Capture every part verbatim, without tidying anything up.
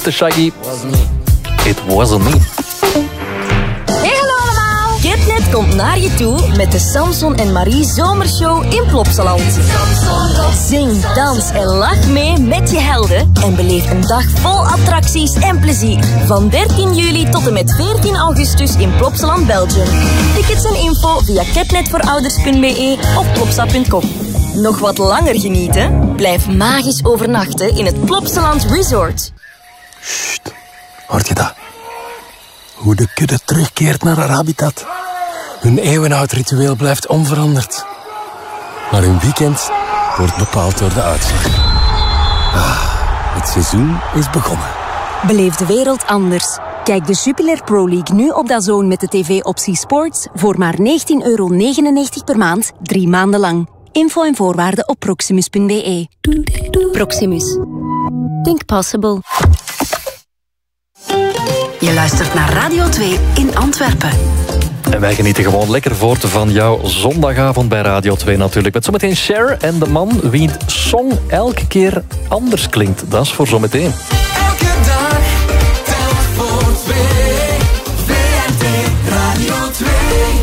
mister Shaggy. It wasn't me. Hey, hallo allemaal! Catnet komt naar je toe met de Samson en Marie Zomershow in Plopsaland. Zing, dans en lach mee met je helden en beleef een dag vol attracties en plezier. Van dertien juli tot en met veertien augustus in Plopsaland, Belgium. Tickets en info via catnetvoorouders punt b e of plopsa punt com. Nog wat langer genieten? Blijf magisch overnachten in het Plopsaland Resort. Sst, hoort je dat? Hoe de kudde terugkeert naar haar habitat. Hun eeuwenoud ritueel blijft onveranderd. Maar hun weekend wordt bepaald door de uitslag. Ah, het seizoen is begonnen. Beleef de wereld anders. Kijk de Jupiler Pro League nu op DAZN met de tv-optie Sports voor maar negentien euro negenennegentig per maand, drie maanden lang. Info en voorwaarden op proximus punt b e. Proximus. Think possible. Je luistert naar Radio twee in Antwerpen. En wij genieten gewoon lekker voort van jouw zondagavond bij Radio twee natuurlijk. Met zometeen Cher en de man wiens song elke keer anders klinkt. Dat is voor zometeen. Elke dag telt voor twee. V R T Radio twee.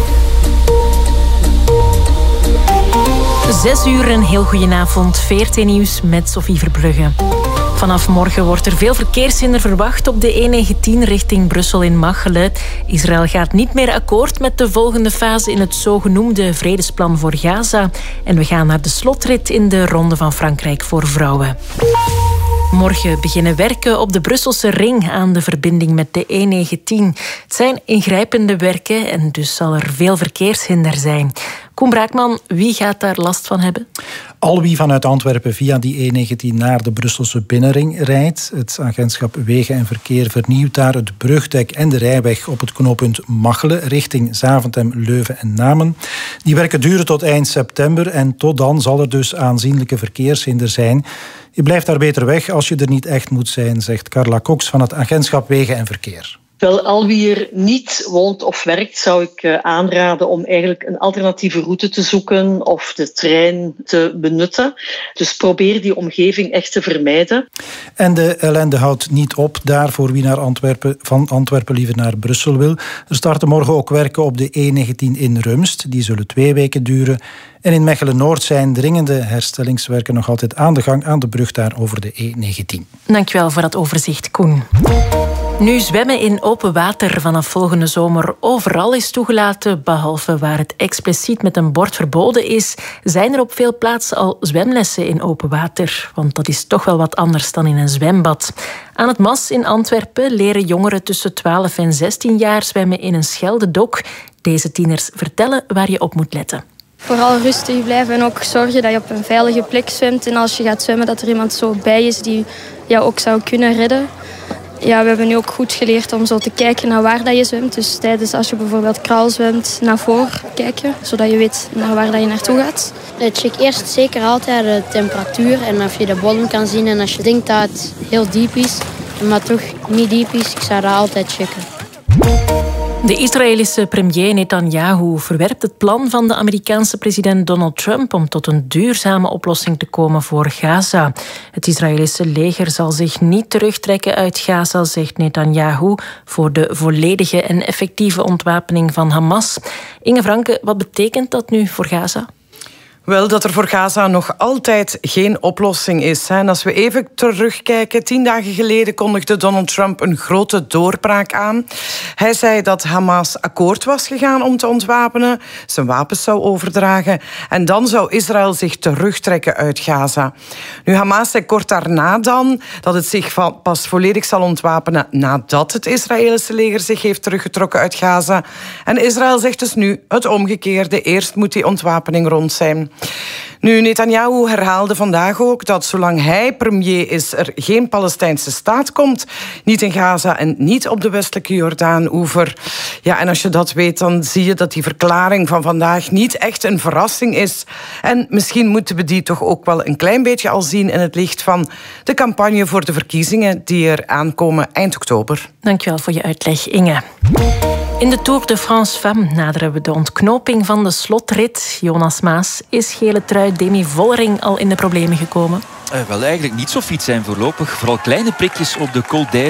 Zes uur, een heel goedenavond. V R T Nieuws met Sophie Verbrugge. Vanaf morgen wordt er veel verkeershinder verwacht op de E negentien richting Brussel in Machelen. Israël gaat niet meer akkoord met de volgende fase in het zogenoemde vredesplan voor Gaza. En we gaan naar de slotrit in de Ronde van Frankrijk voor vrouwen. Morgen beginnen werken op de Brusselse ring aan de verbinding met de E negentien. Het zijn ingrijpende werken en dus zal er veel verkeershinder zijn. Koen Braakman, wie gaat daar last van hebben? Al wie vanuit Antwerpen via die E negentien naar de Brusselse binnenring rijdt. Het agentschap Wegen en Verkeer vernieuwt daar het brugdek en de rijweg op het knooppunt Machelen richting Zaventem, Leuven en Namen. Die werken duren tot eind september en tot dan zal er dus aanzienlijke verkeershinder zijn. Je blijft daar beter weg als je er niet echt moet zijn, zegt Carla Cox van het agentschap Wegen en Verkeer. Wel, al wie er niet woont of werkt, zou ik uh, aanraden om eigenlijk een alternatieve route te zoeken of de trein te benutten. Dus probeer die omgeving echt te vermijden. En de ellende houdt niet op daar voor wie naar Antwerpen, van Antwerpen liever naar Brussel wil. Er starten morgen ook werken op de E negentien in Rumst. Die zullen twee weken duren. En in Mechelen-Noord zijn dringende herstellingswerken nog altijd aan de gang aan de brug daar over de E negentien. Dankjewel voor dat overzicht, Koen. Nu zwemmen in open water vanaf volgende zomer overal is toegelaten, behalve waar het expliciet met een bord verboden is, zijn er op veel plaatsen al zwemlessen in open water. Want dat is toch wel wat anders dan in een zwembad. Aan het Mas in Antwerpen leren jongeren tussen twaalf en zestien jaar zwemmen in een scheldedok. Deze tieners vertellen waar je op moet letten. Vooral rustig blijven en ook zorgen dat je op een veilige plek zwemt. En als je gaat zwemmen, dat er iemand zo bij is die jou ook zou kunnen redden. Ja, we hebben nu ook goed geleerd om zo te kijken naar waar dat je zwemt. Dus tijdens als je bijvoorbeeld kraal zwemt, naar voren kijken. Zodat je weet naar waar dat je naartoe gaat. Check eerst zeker altijd de temperatuur en of je de bodem kan zien. En als je denkt dat het heel diep is, maar toch niet diep is, ik zou dat altijd checken. De Israëlische premier Netanyahu verwerpt het plan van de Amerikaanse president Donald Trump om tot een duurzame oplossing te komen voor Gaza. Het Israëlische leger zal zich niet terugtrekken uit Gaza, zegt Netanyahu, voor de volledige en effectieve ontwapening van Hamas. Inge Franke, wat betekent dat nu voor Gaza? Wel, dat er voor Gaza nog altijd geen oplossing is. En als we even terugkijken, tien dagen geleden kondigde Donald Trump een grote doorbraak aan. Hij zei dat Hamas akkoord was gegaan om te ontwapenen, zijn wapens zou overdragen en dan zou Israël zich terugtrekken uit Gaza. Nu, Hamas zei kort daarna dan dat het zich pas volledig zal ontwapenen nadat het Israëlische leger zich heeft teruggetrokken uit Gaza. En Israël zegt dus nu het omgekeerde. Eerst moet die ontwapening rond zijn. Nu, Netanyahu herhaalde vandaag ook dat zolang hij premier is er geen Palestijnse staat komt. Niet in Gaza en niet op de westelijke Jordaan-oever. Ja, en als je dat weet, dan zie je dat die verklaring van vandaag niet echt een verrassing is. En misschien moeten we die toch ook wel een klein beetje al zien in het licht van de campagne voor de verkiezingen die er aankomen eind oktober. Dankjewel voor je uitleg, Inge. In de Tour de France Femmes naderen we de ontknoping van de slotrit. Jonas Maas, is gele trui Demi Vollering al in de problemen gekomen? Uh, wel, eigenlijk niet zo fiets zijn voorlopig. Vooral kleine prikjes op de Col d'Aise.